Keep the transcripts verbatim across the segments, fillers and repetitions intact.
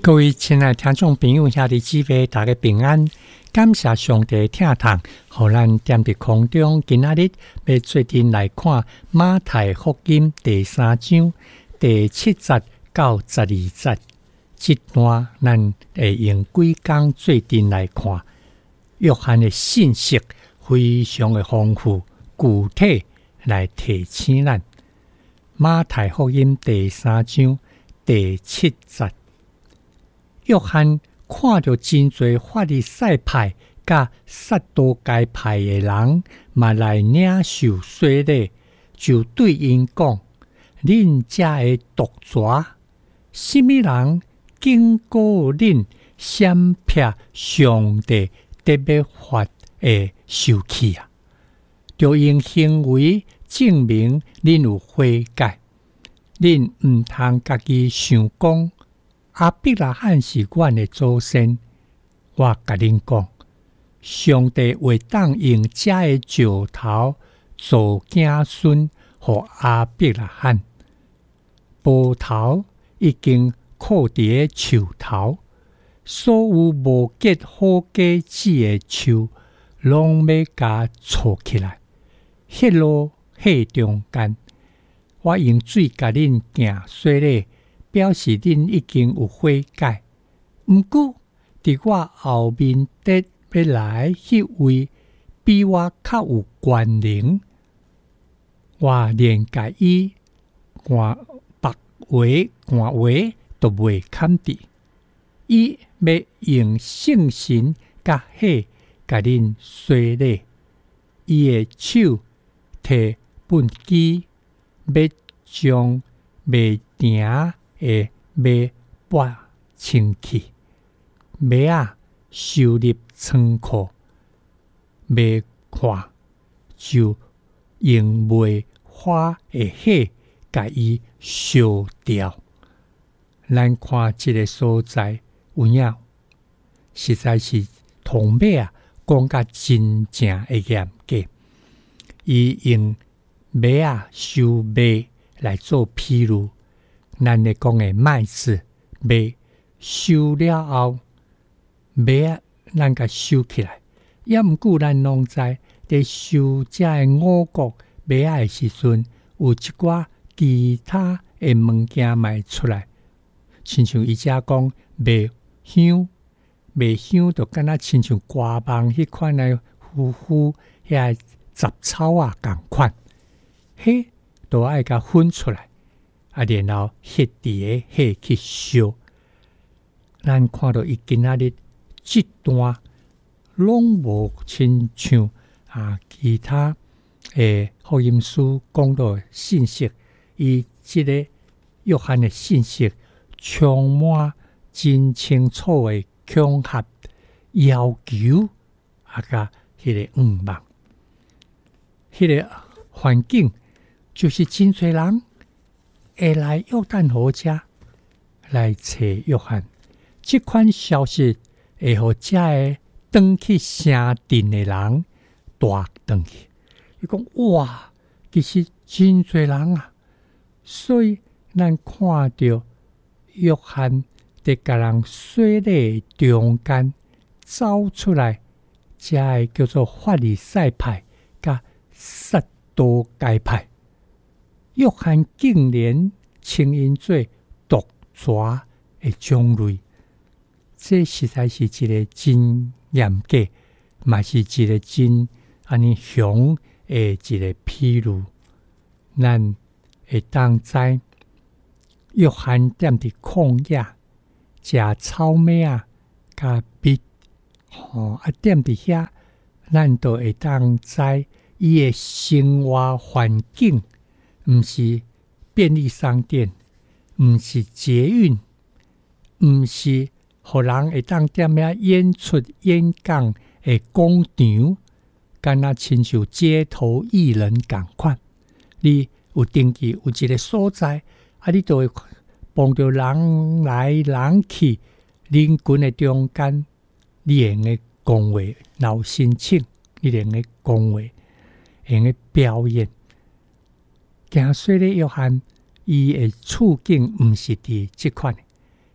各位亲爱听众朋友，兄弟姊妹，大家平安！感谢上帝听堂，互咱踮伫空中。今仔日要做阵来看马太福音第三章第七节到十二节。这段咱会用几工做阵来看。约翰的信息非常的丰富，具体来提醒咱。马太福音第三章第七节。约翰看到真侪法利赛派甲撒都该派的人，嘛来领受洗礼，就对因讲：恁遮的毒蛇，什么人经过恁闪撇上帝特别法的受气啊？就用行为证明恁有悔改。恁毋通家己想讲。阿伯拉罕是阮的祖先，我甲恁讲，上帝会当用遮的石头做子孙，互阿伯拉罕。埔头已经靠伫个树头，所有无结好果子的树，拢要甲撮起来，迄落迄中间，我用水甲恁行洗礼。表示恁已经有悔改，毋过伫我后面得要来迄位比我较有权能，我连甲伊换白话换话都袂堪伫。伊要用圣神甲血甲恁洗礼，伊的手摕本机，要将袂定的马拔清去，马啊收入仓库，马看就用梅花的火甲伊烧掉。咱看这个所在有影，实在是同马啊讲甲真正的严格。伊用马啊收马来做譬如。咱咧讲的麦子，麦收了后，麦啊，咱甲收起来。也毋过咱拢知，伫收遮的五谷麦啊的时阵，有一寡其他的物件卖出来。亲像伊遮讲麦香，麦香就敢若亲像瓜棒迄款的呼呼遐杂草啊共款，迄都爱甲分出来。啊，然后迄伫个火去烧，咱看到伊今仔日即段拢无亲像啊其他诶福音书讲到的信息，伊即个约翰的信息充满真清楚的恐吓要求，啊甲迄个愿望，迄个环境就是真侪人。会来约旦河遮来找约翰，这款消息会互遮个转去城镇的人大转去。伊讲哇，其实真侪人啊，所以咱看到约翰伫甲人洗礼中间走出来，遮个叫做法利赛派甲撒都该派。约翰竟然称因做毒蛇的种类，这实在是一个真严格，嘛是一个真安尼雄的一个譬如。咱会当知约翰踮伫旷野食草莓啊，甲蜜，吼啊踮伫遐，咱都会当知伊的生活环境。毋是便利商店，毋是捷运，毋是互人会当踮遐演出演讲的广场，敢若亲像街头艺人共款。你有登记有一个所在，啊，你就会碰到人来人去，人群的中间，你会用个讲话，闹申请，你会用个讲话，会用个表演。行洗礼约翰，伊的处境毋是伫即款，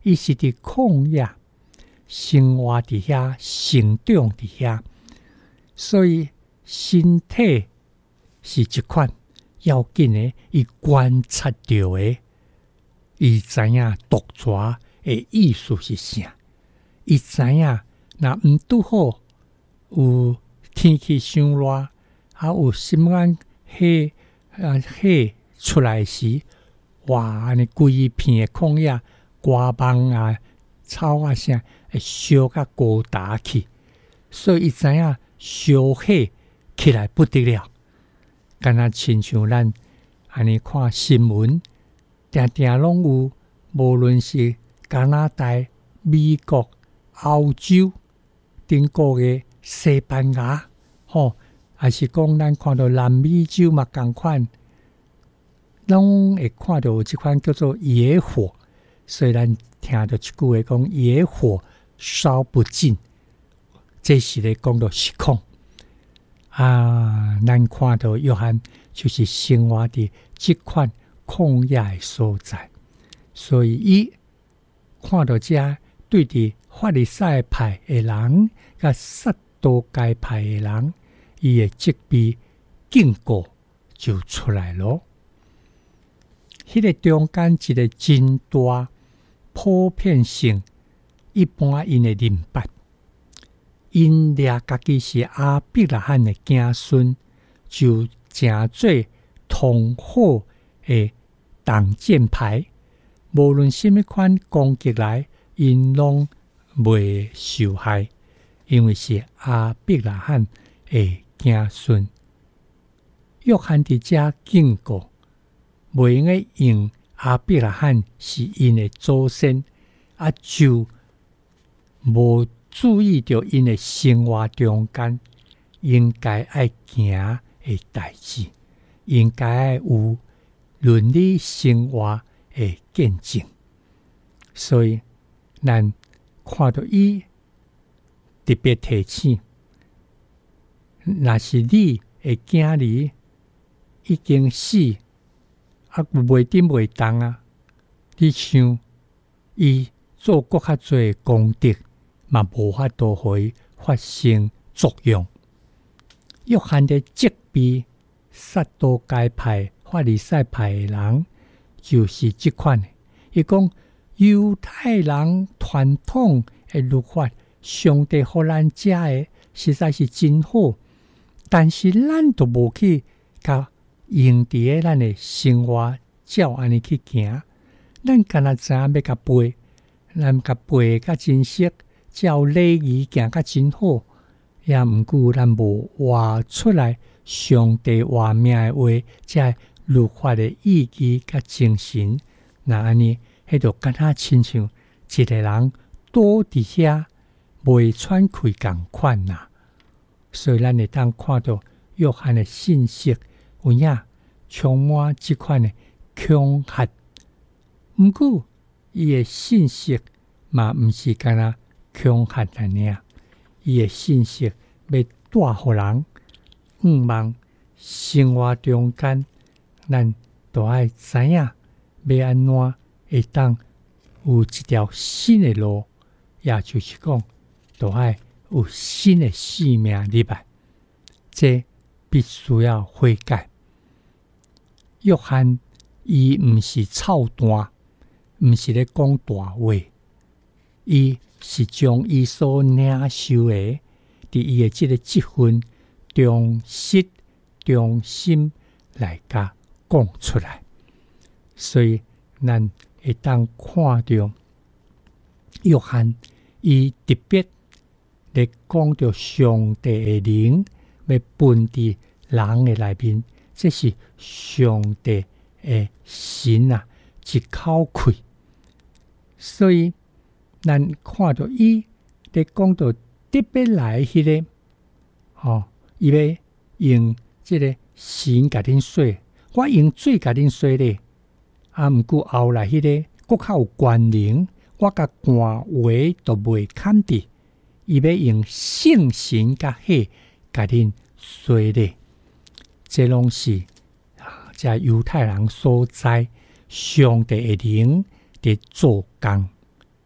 伊是伫旷野生活伫遐，成長伫遐，所以身體是一款要緊的，伊觀察到的，伊知影獨蛇的意思是啥，伊知影若毋拄好有天氣傷熱，啊有心眼火啊火出來時，哇！安尼規片的曠野，瓜芒啊、草啊啥會燒甲高大去，所以伊知影燒火起來不得了。敢若親像咱安尼看新聞，定定攏有，無論是加拿大、美國、歐洲、頂個嘅西班牙，吼，還是講咱看到南美洲嘛共款。攏會看到有一款叫做野火，所以咱聽到一句話講野火燒不盡，這是咧講到實況啊。咱看到約翰就是生活佇這款曠野的所在，所以伊看到這對佇法利賽派的人甲撒都該派的人，伊的責備警告就出來咯。迄、那個中間一個真大普遍性，一般因會明白，因掠家己是亞伯拉罕的子孫，就誠做同好的擋箭牌，無論什麼款攻擊來，因攏袂受害，因為是亞伯拉罕的子孫。約翰佇遮警告，袂用個用亞伯拉罕是因的祖先，啊就無注意到因的生活中間應該愛行的代志，應該愛有倫理生活的見證。所以咱看到伊特別提醒，若是你的囝兒已經死，啊，袂頂袂動啊！你想，伊做閣較濟功德，嘛無法度互伊發生作用。約翰的責備撒都該派、法利賽派的人，就是這款。伊講猶太人傳統的律法，上帝互咱遮的實在是真好，但是咱都無去甲用佇咧咱的生活，照安尼去行，咱敢若知影要甲背，咱甲背甲真熟，照禮儀行甲真好，也毋過咱無活出來上帝話命的話，即律法的意義甲精神。那安尼，迄就敢若親像一個人倒佇遐未喘氣共款啦。所以咱會當看到約翰的信息，有影充滿即款的恐嚇。毋過伊的信息嘛，毋是干那恐嚇安尼啊，伊的信息要帶互人，毋望生活中間，咱都愛知影要安怎會當有一條新的路，也就是講，都愛有新的生命入來，這必須要悔改。約翰伊毋是操蛋，毋是咧講大話，伊是將伊所領受的，佇伊的即個積分忠實忠心來甲講出來。所以咱會當看到約翰伊特別咧講到上帝的靈要分佇人的內面，這是上帝的神啊，一口氣。所以咱看到伊咧講到特別來迄、那個，吼，伊要用即個神甲恁說，我用水甲恁說咧，啊，毋過後來迄個閣較有關聯，我甲官話都袂堪得，伊要用聖神甲火甲恁說咧，這攏是啊，即猶太人所在上帝的靈佇做工，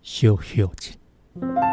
小休息。